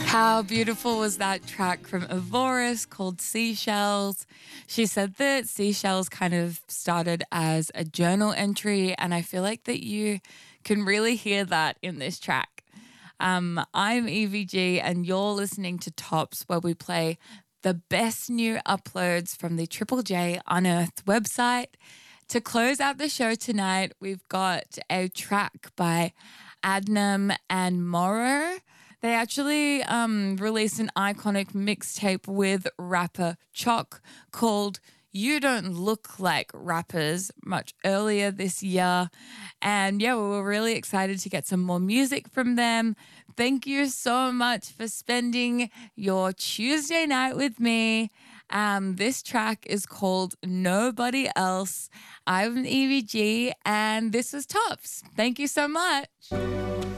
How beautiful was that track from Avoris called Seashells? She said that Seashells kind of started as a journal entry, and I feel like that you can really hear that in this track. I'm EVG, and you're listening to Tops, where we play the best new uploads from the Triple J Unearthed website. To close out the show tonight, we've got a track by Adnam and Morrow. They actually released an iconic mixtape with rapper Chalk called You Don't Look Like Rappers much earlier this year. And yeah, we were really excited to get some more music from them. Thank you so much for spending your Tuesday night with me. This track is called Nobody Else. I'm EVG, and this was Tops. Thank you so much.